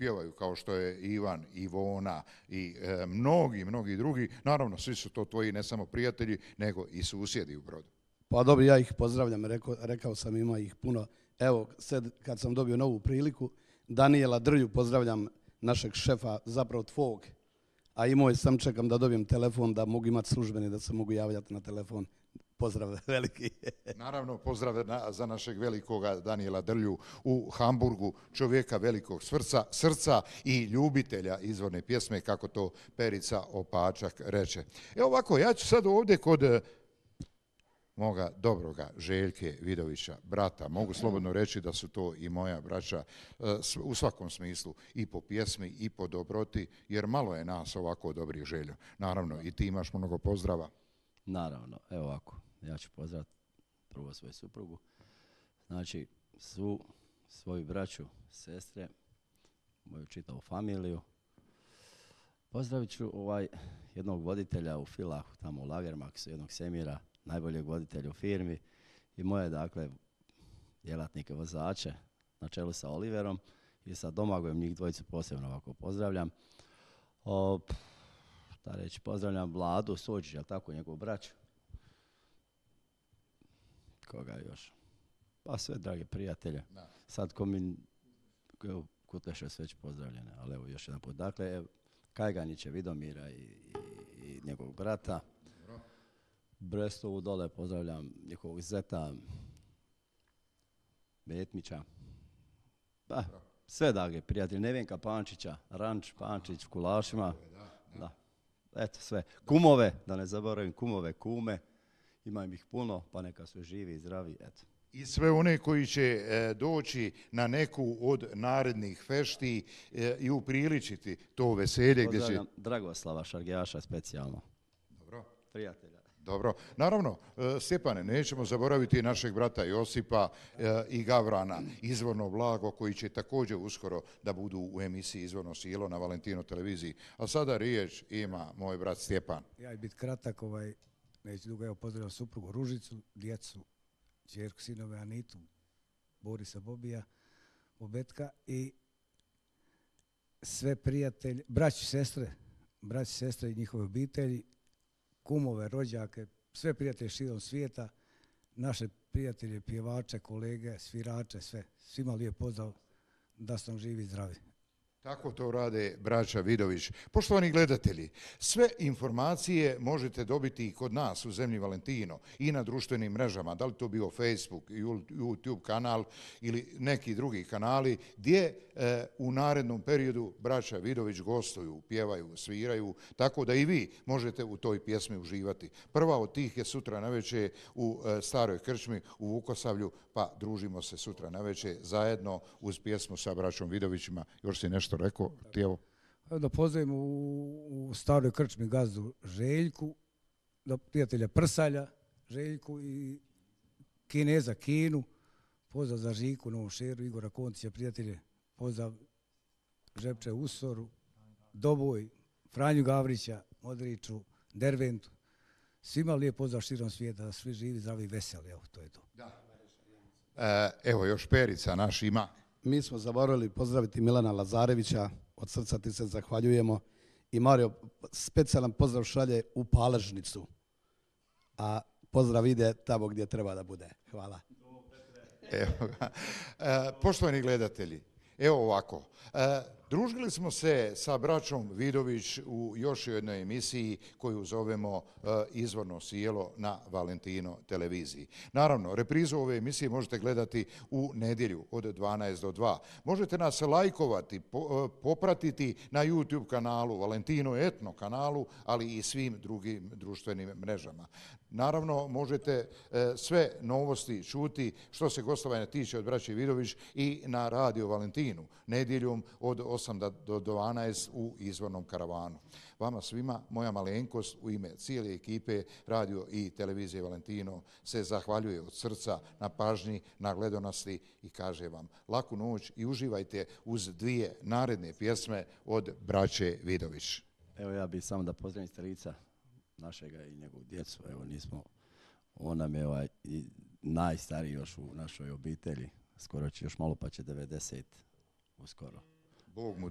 pjevaju, kao što je Ivan, Ivona i mnogi drugi. Naravno, svi su to tvoji ne samo prijatelji, nego i susjedi u Brodu. Pa dobro, ja ih pozdravljam, rekao sam ima ih puno. Evo, sad kad sam dobio novu priliku, Danijela Drlju pozdravljam, našeg šefa, zapravo tvog, a i moj sam čekam da dobijem telefon, da mogu imati službeni, da se mogu javljati na telefon. Pozdrav veliki. Naravno, pozdrav za našeg velikoga Danijela Drlju u Hamburgu, čovjeka velikog srca i ljubitelja izvorne pjesme, kako to Perica Opačak reče. Evo ovako, ja ću sad ovdje kod moga dobroga Željke Vidovića, brata. Mogu slobodno reći da su to i moja braća u svakom smislu, i po pjesmi i po dobroti, jer malo je nas ovako dobrih, Željo. Naravno, i ti imaš mnogo pozdrava. Naravno, evo ovako, ja ću pozdraviti prvo svoju suprugu, znači svoju braću, sestre, moju čitavu familiju. Pozdravit ću jednog voditelja u Filahu, tamo u Lagermaxu, jednog Semira, najboljeg voditelja u firmi, i moje, dakle, djelatnike vozače na čelu sa Oliverom i sa Domagojem, njih dvojicu posebno ovako pozdravljam. Da reći, pozdravljam Vladu Sođić, jel tako, njegovu braću. Koga još? Pa sve drage prijatelje. Sad Kutleše sve već pozdravljene, ali evo još jedan put. Dakle, Kajganića, Vidomira i njegovog brata. Brestovu dole pozdravljam njihovog zeta, Betmića. Pa, sve drage prijatelji, Nevenka Pančića, Ranč Pančić, Kulašima. Da. Eto sve. Kumove, da ne zaboravim kumove, kume. Imam ih puno, pa neka su živi i zdravi. Eto. I sve one koji će doći na neku od narednih fešti i upriličiti to veselje. Pozdravljam Dragoslava Šargijaša specijalno. Dobro. Prijatelja. Dobro. Naravno, Stjepane, nećemo zaboraviti našeg brata Josipa i Gavrana, Izvorno blago, koji će također uskoro da budu u emisiji Izvorno silo na Valentino televiziji. A sada riječ ima moj brat Stjepan. Ja ću biti kratak, neću dugo, evo pozdravljam suprugu Ružicu, djecu, ćerku, sinove Anitu, Borisa Bobija, Bobetka i sve prijatelje, braći i sestre i njihove obitelji, kumove, rođake, sve prijatelje širom svijeta, naše prijatelje, pjevače, kolege, svirače, sve. Svima lijep pozdrav, da su nam živi i zdravi. Tako to rade braća Vidović. Poštovani gledatelji, sve informacije možete dobiti i kod nas u Zemlji Valentino i na društvenim mrežama, da li to bio Facebook, YouTube kanal ili neki drugi kanali, gdje u narednom periodu braća Vidović gostuju, pjevaju, sviraju, tako da i vi možete u toj pjesmi uživati. Prva od tih je sutra navečer u Staroj krčmi u Vukosavlju, pa družimo se sutra navečer zajedno uz pjesmu sa braćom Vidovićima. Još si nešto rekao, Tijevo? Da pozdravimo u Staroj krčmi gazdu Željku, da prijatelja Prsalja, Željku i Kineza Kinu, pozdrav za Žiku, Novom Šeru, Igora Kontića, prijatelje, pozdrav Žepče Usoru, Doboj, Franju Gavrića, Modriću, Derventu. Svima lijep pozdrav širom svijeta, da svi živi, zdravi i veseli, evo, to je to. Evo, još Perica naš ima. Mi smo zaboravili pozdraviti Milana Lazarevića, od srca ti se zahvaljujemo. I Mario, specijalan pozdrav šalje u Paležnicu, a pozdrav ide tamo gdje treba da bude. Hvala. Evo ga. Poštovani gledatelji, evo ovako. Družili smo se sa braćom Vidović u još jednoj emisiji koju zovemo Izvorno sijelo na Valentino televiziji. Naravno, reprizu ove emisije možete gledati u nedjelju od 12 do 2. Možete nas lajkovati, popratiti na YouTube kanalu, Valentino Etno kanalu, ali i svim drugim društvenim mrežama. Naravno, možete sve novosti čuti što se gostovanja tiče od braće Vidović i na Radio Valentinu, nedjeljom od 8 do 12 u Izvornom karavanu. Vama svima, moja malenkost u ime cijele ekipe Radio i televizije Valentino se zahvaljuje od srca na pažnji, na gledanosti i kaže vam laku noć i uživajte uz dvije naredne pjesme od braće Vidović. Evo ja bih samo da pozdravim starica našega i njegovu djecu. Evo nismo, on nam je najstariji još u našoj obitelji. Skoro će još malo pa će 90 uskoro. Bog mu